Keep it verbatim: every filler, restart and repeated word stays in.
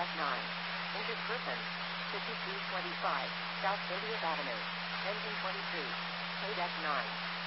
F nine. Injured person. fifty-three twenty-five, South thirtieth Avenue. Engine twenty-three. Code F nine.